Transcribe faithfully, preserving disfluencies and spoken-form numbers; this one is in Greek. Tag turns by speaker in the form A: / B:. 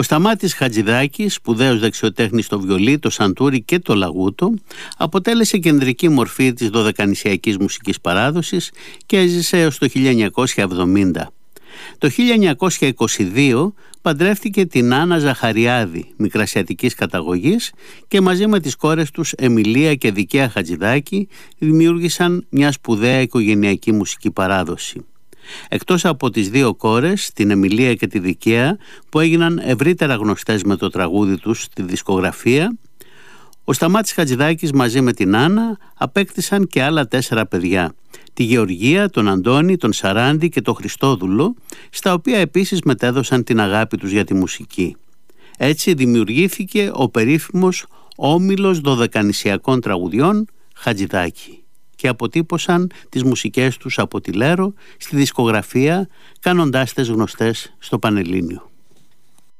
A: Ο Σταμάτης Χατζηδάκης, σπουδαίος δεξιοτέχνης στο βιολί, το σαντούρι και το λαγούτο, αποτέλεσε κεντρική μορφή της δωδεκανησιακής μουσικής παράδοσης και έζησε έως το χίλια εννιακόσια εβδομήντα. Το χίλια εννιακόσια είκοσι δύο παντρεύτηκε την Άννα Ζαχαριάδη, μικρασιατικής καταγωγής, και μαζί με τις κόρες τους Εμιλία και Δικαία Χατζηδάκη δημιούργησαν μια σπουδαία οικογενειακή μουσική παράδοση. Εκτός από τις δύο κόρες, την Εμιλία και τη Δικαία, που έγιναν ευρύτερα γνωστές με το τραγούδι τους στη δισκογραφία, ο Σταμάτης Χατζηδάκης μαζί με την Άννα απέκτησαν και άλλα τέσσερα παιδιά: τη Γεωργία, τον Αντώνη, τον Σαράντη και τον Χριστόδουλο, στα οποία επίσης μετέδωσαν την αγάπη τους για τη μουσική. Έτσι δημιουργήθηκε ο περίφημος Όμιλος Δωδεκανησιακών Τραγουδιών Χατζηδάκη και αποτύπωσαν τις μουσικές τους από τη Λέρο στη δισκογραφία, κάνοντάς τες γνωστές στο Πανελλήνιο.